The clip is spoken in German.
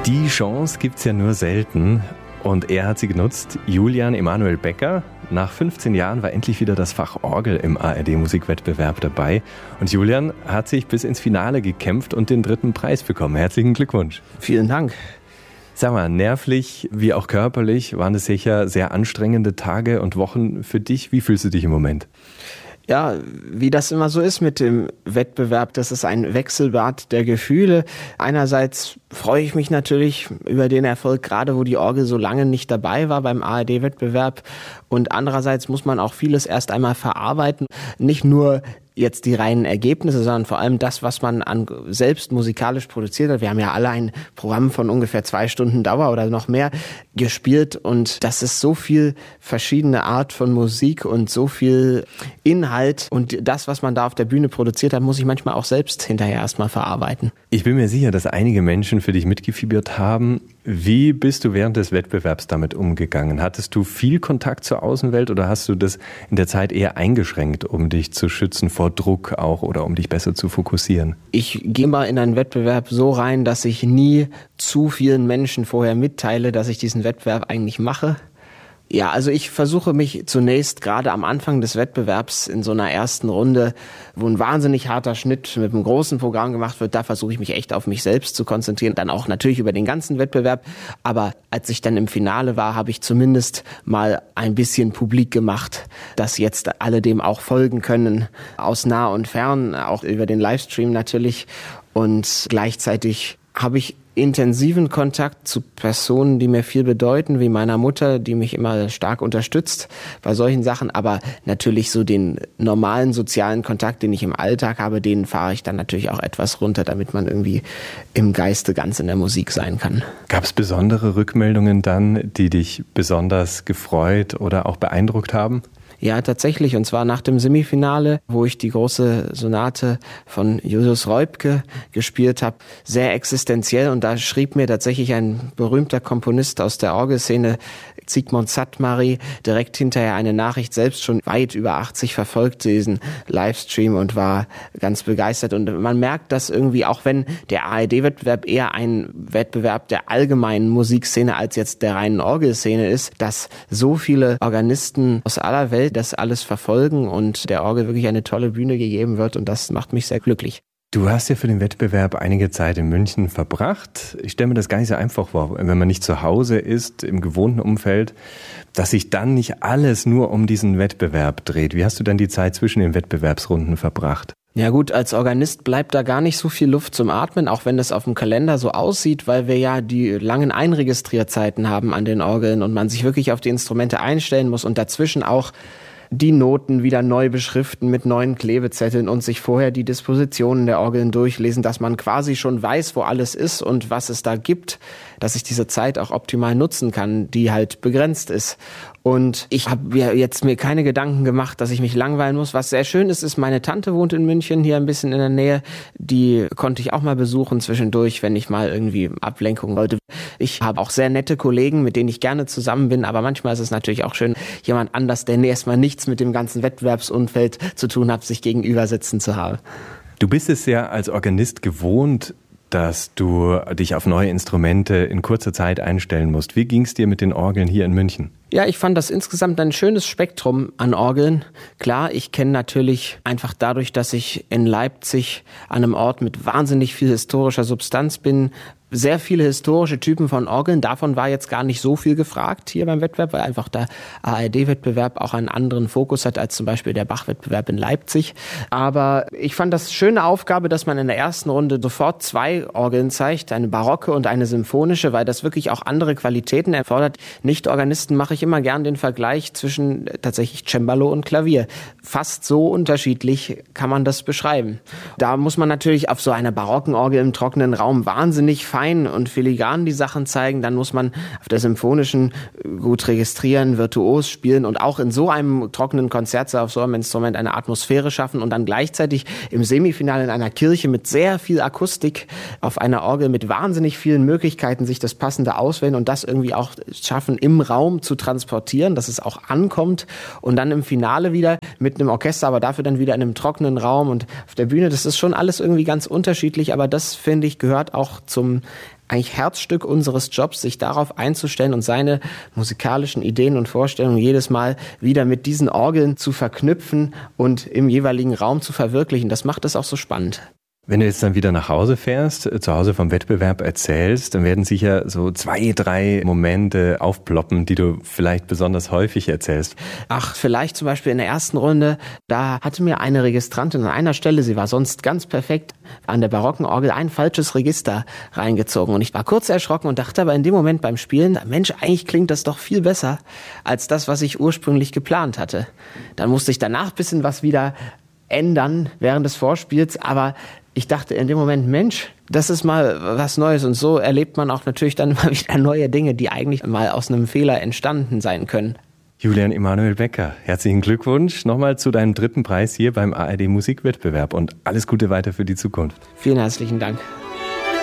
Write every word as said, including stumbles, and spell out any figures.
Die Chance gibt's ja nur selten und er hat sie genutzt. Julian Emanuel Becker. Nach fünfzehn Jahren war endlich wieder das Fach Orgel im A R D-Musikwettbewerb dabei. Und Julian hat sich bis ins Finale gekämpft und den dritten Preis bekommen. Herzlichen Glückwunsch. Vielen Dank. Sag mal, nervlich wie auch körperlich waren es sicher sehr anstrengende Tage und Wochen für dich. Wie fühlst du dich im Moment? Ja, wie das immer so ist mit dem Wettbewerb, das ist ein Wechselbad der Gefühle. Einerseits freue ich mich natürlich über den Erfolg, gerade wo die Orgel so lange nicht dabei war beim A R D-Wettbewerb. Und andererseits muss man auch vieles erst einmal verarbeiten. Nicht nur jetzt die reinen Ergebnisse, sondern vor allem das, was man an selbst musikalisch produziert hat. Wir haben ja alle ein Programm von ungefähr zwei Stunden Dauer oder noch mehr gespielt und das ist so viel verschiedene Art von Musik und so viel Inhalt und das, was man da auf der Bühne produziert hat, muss ich manchmal auch selbst hinterher erstmal verarbeiten. Ich bin mir sicher, dass einige Menschen für dich mitgefiebert haben. Wie bist du während des Wettbewerbs damit umgegangen? Hattest du viel Kontakt zur Außenwelt oder hast du das in der Zeit eher eingeschränkt, um dich zu schützen vor Druck auch oder um dich besser zu fokussieren? Ich gehe mal in einen Wettbewerb so rein, dass ich nie zu vielen Menschen vorher mitteile, dass ich diesen Wettbewerb eigentlich mache. Ja, also ich versuche mich zunächst gerade am Anfang des Wettbewerbs in so einer ersten Runde, wo ein wahnsinnig harter Schnitt mit einem großen Programm gemacht wird, da versuche ich mich echt auf mich selbst zu konzentrieren, dann auch natürlich über den ganzen Wettbewerb. Aber als ich dann im Finale war, habe ich zumindest mal ein bisschen publik gemacht, dass jetzt alle dem auch folgen können, aus nah und fern, auch über den Livestream natürlich. Und gleichzeitig habe ich intensiven Kontakt zu Personen, die mir viel bedeuten, wie meiner Mutter, die mich immer stark unterstützt bei solchen Sachen. Aber natürlich so den normalen sozialen Kontakt, den ich im Alltag habe, den fahre ich dann natürlich auch etwas runter, damit man irgendwie im Geiste ganz in der Musik sein kann. Gab es besondere Rückmeldungen dann, die dich besonders gefreut oder auch beeindruckt haben? Ja, tatsächlich. Und zwar nach dem Semifinale, wo ich die große Sonate von Julius Reubke gespielt habe. Sehr existenziell. Und da schrieb mir tatsächlich ein berühmter Komponist aus der Orgelszene, Zsigmond Szatmari, direkt hinterher eine Nachricht, selbst schon weit über achtzig verfolgte diesen Livestream und war ganz begeistert. Und man merkt, dass irgendwie, auch wenn der A R D-Wettbewerb eher ein Wettbewerb der allgemeinen Musikszene als jetzt der reinen Orgelszene ist, dass so viele Organisten aus aller Welt das alles verfolgen und der Orgel wirklich eine tolle Bühne gegeben wird und das macht mich sehr glücklich. Du hast ja für den Wettbewerb einige Zeit in München verbracht. Ich stelle mir das gar nicht so einfach vor, wenn man nicht zu Hause ist, im gewohnten Umfeld, dass sich dann nicht alles nur um diesen Wettbewerb dreht. Wie hast du denn die Zeit zwischen den Wettbewerbsrunden verbracht? Ja gut, als Organist bleibt da gar nicht so viel Luft zum Atmen, auch wenn das auf dem Kalender so aussieht, weil wir ja die langen Einregistrierzeiten haben an den Orgeln und man sich wirklich auf die Instrumente einstellen muss und dazwischen auch die Noten wieder neu beschriften mit neuen Klebezetteln und sich vorher die Dispositionen der Orgeln durchlesen, dass man quasi schon weiß, wo alles ist und was es da gibt, dass ich diese Zeit auch optimal nutzen kann, die halt begrenzt ist. Und ich habe mir jetzt mir keine Gedanken gemacht, dass ich mich langweilen muss. Was sehr schön ist, ist, meine Tante wohnt in München, hier ein bisschen in der Nähe. Die konnte ich auch mal besuchen zwischendurch, wenn ich mal irgendwie Ablenkung wollte. Ich habe auch sehr nette Kollegen, mit denen ich gerne zusammen bin. Aber manchmal ist es natürlich auch schön, jemand anders, der erstmal nichts mit dem ganzen Wettbewerbsumfeld zu tun hat, sich gegenüber sitzen zu haben. Du bist es ja als Organist gewohnt, dass du dich auf neue Instrumente in kurzer Zeit einstellen musst. Wie ging es dir mit den Orgeln hier in München? Ja, ich fand das insgesamt ein schönes Spektrum an Orgeln. Klar, ich kenne natürlich einfach dadurch, dass ich in Leipzig an einem Ort mit wahnsinnig viel historischer Substanz bin, sehr viele historische Typen von Orgeln. Davon war jetzt gar nicht so viel gefragt hier beim Wettbewerb, weil einfach der A R D-Wettbewerb auch einen anderen Fokus hat als zum Beispiel der Bach-Wettbewerb in Leipzig. Aber ich fand das schöne Aufgabe, dass man in der ersten Runde sofort zwei Orgeln zeigt, eine barocke und eine symphonische, weil das wirklich auch andere Qualitäten erfordert. Nicht-Organisten mache ich immer gern den Vergleich zwischen tatsächlich Cembalo und Klavier. Fast so unterschiedlich kann man das beschreiben. Da muss man natürlich auf so einer barocken Orgel im trockenen Raum wahnsinnig fein und filigran die Sachen zeigen, dann muss man auf der symphonischen gut registrieren, virtuos spielen und auch in so einem trockenen Konzertsaal auf so einem Instrument eine Atmosphäre schaffen und dann gleichzeitig im Semifinale in einer Kirche mit sehr viel Akustik auf einer Orgel mit wahnsinnig vielen Möglichkeiten sich das Passende auswählen und das irgendwie auch schaffen, im Raum zu transportieren, dass es auch ankommt und dann im Finale wieder mit einem Orchester, aber dafür dann wieder in einem trockenen Raum und auf der Bühne. Das ist schon alles irgendwie ganz unterschiedlich, aber das, finde ich, gehört auch zum eigentlich Herzstück unseres Jobs, sich darauf einzustellen und seine musikalischen Ideen und Vorstellungen jedes Mal wieder mit diesen Orgeln zu verknüpfen und im jeweiligen Raum zu verwirklichen. Das macht es auch so spannend. Wenn du jetzt dann wieder nach Hause fährst, zu Hause vom Wettbewerb erzählst, dann werden sicher so zwei, drei Momente aufploppen, die du vielleicht besonders häufig erzählst. Ach, vielleicht zum Beispiel in der ersten Runde, da hatte mir eine Registrantin an einer Stelle, sie war sonst ganz perfekt, an der barocken Orgel ein falsches Register reingezogen. Und ich war kurz erschrocken und dachte aber in dem Moment beim Spielen, Mensch, eigentlich klingt das doch viel besser als das, was ich ursprünglich geplant hatte. Dann musste ich danach ein bisschen was wieder ändern während des Vorspiels, aber ich dachte in dem Moment, Mensch, das ist mal was Neues. Und so erlebt man auch natürlich dann immer wieder neue Dinge, die eigentlich mal aus einem Fehler entstanden sein können. Julian Emanuel Becker, herzlichen Glückwunsch nochmal zu deinem dritten Preis hier beim A R D Musikwettbewerb und alles Gute weiter für die Zukunft. Vielen herzlichen Dank.